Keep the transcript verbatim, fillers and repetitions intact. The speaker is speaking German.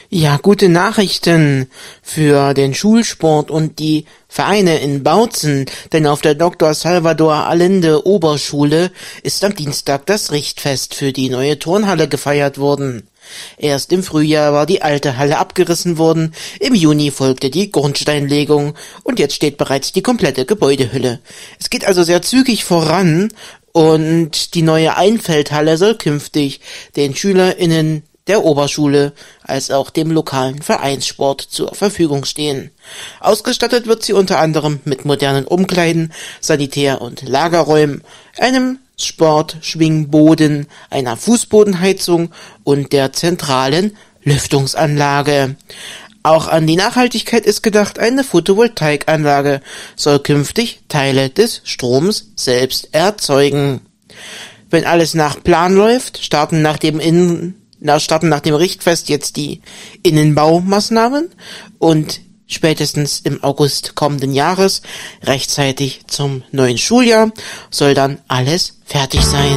Ja, gute Nachrichten für den Schulsport und die Vereine in Bautzen, denn auf der Doktor Salvador Allende Oberschule ist am Dienstag das Richtfest für die neue Turnhalle gefeiert worden. Erst im Frühjahr war die alte Halle abgerissen worden, im Juni folgte die Grundsteinlegung und jetzt steht bereits die komplette Gebäudehülle. Es geht also sehr zügig voran und die neue Einfeldhalle soll künftig den SchülerInnen der Oberschule als auch dem lokalen Vereinssport zur Verfügung stehen. Ausgestattet wird sie unter anderem mit modernen Umkleiden, Sanitär- und Lagerräumen, einem Sportschwingboden, einer Fußbodenheizung und der zentralen Lüftungsanlage. Auch an die Nachhaltigkeit ist gedacht, eine Photovoltaikanlage soll künftig Teile des Stroms selbst erzeugen. Wenn alles nach Plan läuft, starten nach dem Innen Na, starten nach dem Richtfest jetzt die Innenbaumaßnahmen und spätestens im August kommenden Jahres, rechtzeitig zum neuen Schuljahr, soll dann alles fertig sein.